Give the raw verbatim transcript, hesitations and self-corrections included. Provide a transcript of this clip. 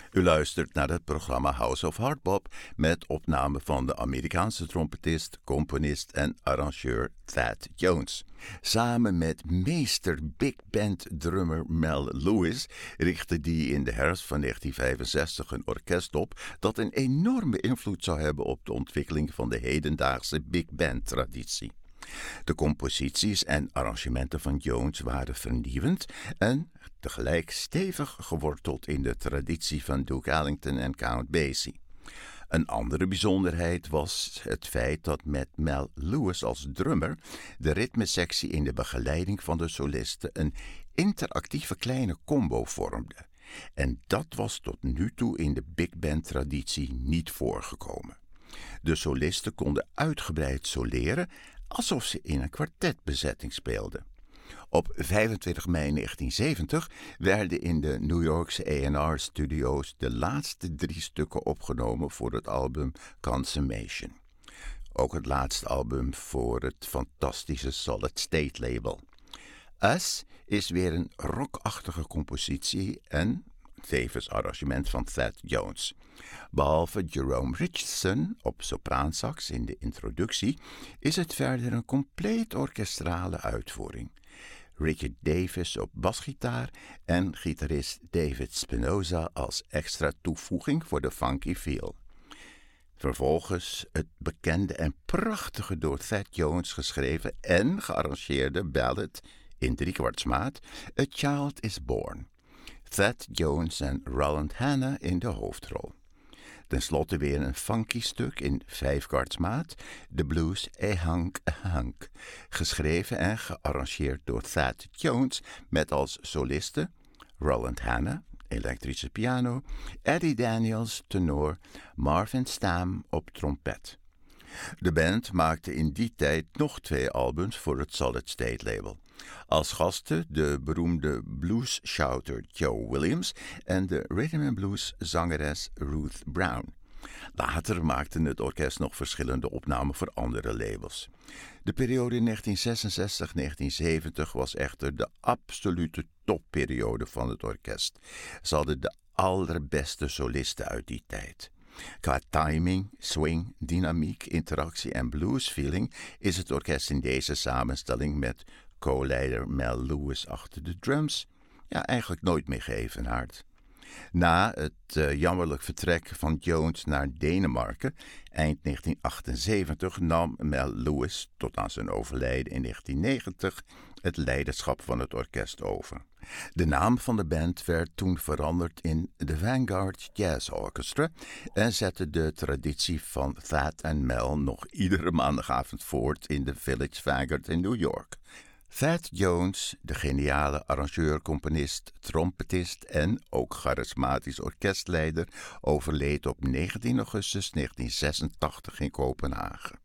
U luistert naar het programma House of Hardbop met opname van de Amerikaanse trompetist, componist en arrangeur Thad Jones. Samen met meester big band drummer Mel Lewis richtte die in de herfst van negentien vijfenzestig een orkest op dat een enorme invloed zou hebben op de ontwikkeling van de hedendaagse big band traditie. De composities en arrangementen van Jones waren vernieuwend en tegelijk stevig geworteld in de traditie van Duke Ellington en Count Basie. Een andere bijzonderheid was het feit dat met Mel Lewis als drummer de ritmesectie in de begeleiding van de solisten een interactieve kleine combo vormde. En dat was tot nu toe in de big band traditie niet voorgekomen. De solisten konden uitgebreid soleren alsof ze in een kwartetbezetting speelden. Op vijfentwintig mei negentien zeventig werden in de New Yorkse A en R-studio's de laatste drie stukken opgenomen voor het album Consummation. Ook het laatste album voor het fantastische Solid State label. Us is weer een rockachtige compositie en tevens arrangement van Thad Jones. Behalve Jerome Richardson op sopraansax in de introductie is het verder een compleet orkestrale uitvoering. Richard Davis op basgitaar en gitarist David Spinoza als extra toevoeging voor de funky feel. Vervolgens het bekende en prachtige door Thad Jones geschreven en gearrangeerde ballad in driekwartsmaat A Child is Born. Thad Jones en Roland Hanna in de hoofdrol. Ten slotte weer een funky stuk in vijfkwartsmaat, de blues A Hunk A Hunk, geschreven en gearrangeerd door Thad Jones met als solisten Roland Hanna, elektrische piano, Eddie Daniels, tenor, Marvin Stamm op trompet. De band maakte in die tijd nog twee albums voor het Solid State label. Als gasten de beroemde blues-shouter Joe Williams en de rhythm and blues zangeres Ruth Brown. Later maakte het orkest nog verschillende opnamen voor andere labels. De periode negentien zesenzestig tot negentien zeventig was echter de absolute topperiode van het orkest. Ze hadden de allerbeste solisten uit die tijd. Qua timing, swing, dynamiek, interactie en bluesfeeling is het orkest in deze samenstelling met co-leider Mel Lewis achter de drums ja, eigenlijk nooit meer geëvenaard. Na het uh, jammerlijk vertrek van Jones naar Denemarken eind negentien achtenzeventig nam Mel Lewis tot aan zijn overlijden in negentien negentig het leiderschap van het orkest over. De naam van de band werd toen veranderd in The Vanguard Jazz Orchestra en zette de traditie van Thad en Mel nog iedere maandagavond voort in de Village Vanguard in New York. Thad Jones, de geniale arrangeur, componist, trompetist en ook charismatisch orkestleider, overleed op negentien augustus negentien zesentachtig in Kopenhagen.